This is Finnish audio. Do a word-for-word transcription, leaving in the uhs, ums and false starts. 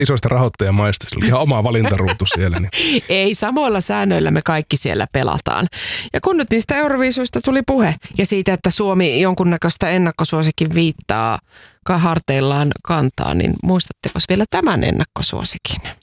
isoista rahoittajamaista. Se oli ihan oma valintaruutu siellä. Niin. Ei, samoilla säännöillä me kaikki siellä pelataan. Ja kun nyt niistä euroviisuista tuli puhe ja siitä, että Suomi jonkunnäköistä ennakkosuosikin viittaa harteillaan kantaa, niin muistatteko vielä tämän ennakkosuosikin?